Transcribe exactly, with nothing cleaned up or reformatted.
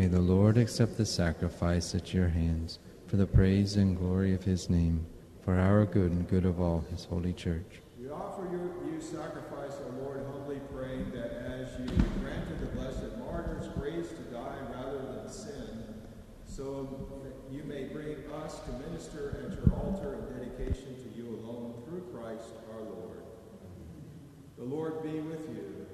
May the Lord accept the sacrifice at your hands for the praise and glory of his name, for our good and good of all his holy church. We offer you, you sacrifice, O Lord, humbly praying that as you granted the blessed martyrs grace to die rather than sin, so that you may bring us to minister at your altar in dedication to you alone through Christ our Lord. The Lord be with you.